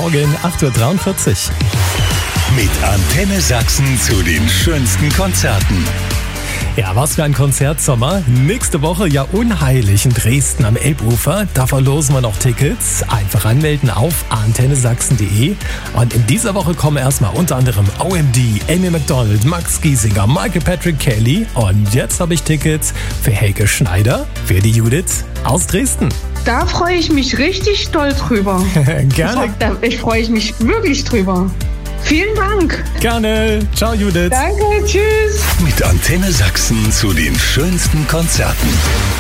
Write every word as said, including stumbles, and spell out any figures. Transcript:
Morgen, acht Uhr dreiundvierzig. Mit Antenne Sachsen zu den schönsten Konzerten. Ja, was für ein Konzertsommer. Nächste Woche ja unheilig in Dresden am Elbufer. Da verlosen wir noch Tickets. Einfach anmelden auf antenne sachsen punkt de. Und in dieser Woche kommen erstmal unter anderem O M D, Amy Macdonald, Max Giesinger, Michael Patrick Kelly. Und jetzt habe ich Tickets für Helge Schneider, für die Judith aus Dresden. Da freue ich mich richtig doll drüber. Gerne. Da ich freue ich mich wirklich drüber. Vielen Dank. Gerne. Ciao, Judith. Danke, tschüss. Mit Antenne Sachsen zu den schönsten Konzerten.